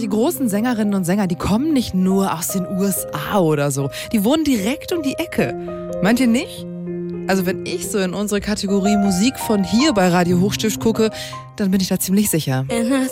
die großen Sängerinnen und Sänger, die kommen nicht nur aus den USA oder so. Die wohnen direkt um die Ecke. Meint ihr nicht? Also wenn ich so in unsere Kategorie Musik von hier bei Radio Hochstift gucke, dann bin ich da ziemlich sicher. And I